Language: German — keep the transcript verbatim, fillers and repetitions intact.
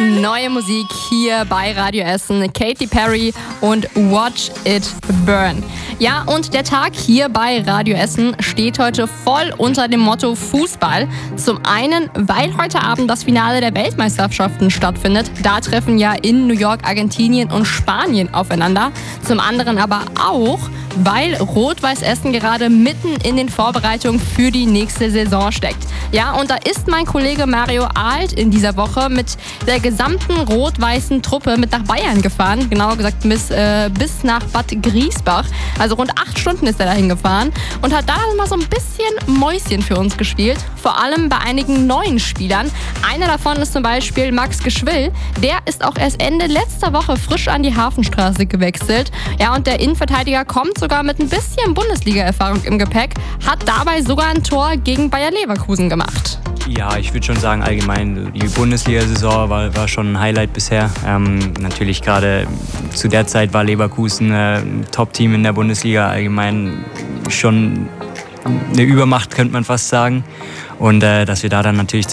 Neue Musik hier bei Radio Essen. Katy Perry und Watch It Burn. Ja, und der Tag hier bei Radio Essen steht heute voll unter dem Motto Fußball. Zum einen, weil heute Abend das Finale der Weltmeisterschaften stattfindet. Da treffen ja in New York Argentinien und Spanien aufeinander. Zum anderen aber auch, weil Rot-Weiß Essen gerade mitten in den Vorbereitungen für die nächste Saison steckt. Ja, und da ist mein Kollege Mario Alt in dieser Woche mit der gesamten rot-weißen Truppe mit nach Bayern gefahren. Genauer gesagt bis, äh, bis nach Bad Griesbach. Also rund acht Stunden ist er dahin gefahren und hat da mal so ein bisschen Mäuschen für uns gespielt. Vor allem bei einigen neuen Spielern. Einer davon ist zum Beispiel Max Geschwill. Der ist auch erst Ende letzter Woche frisch an die Hafenstraße gewechselt. Ja, und der Innenverteidiger kommt sogar mit ein bisschen Bundesliga-Erfahrung im Gepäck, hat dabei sogar ein Tor gegen Bayer Leverkusen gemacht. Ja, ich würde schon sagen, allgemein die Bundesliga-Saison war, war schon ein Highlight bisher. Ähm, natürlich gerade zu der Zeit war Leverkusen äh, ein Top-Team in der Bundesliga, allgemein schon eine Übermacht, könnte man fast sagen. Und äh, dass wir da dann natürlich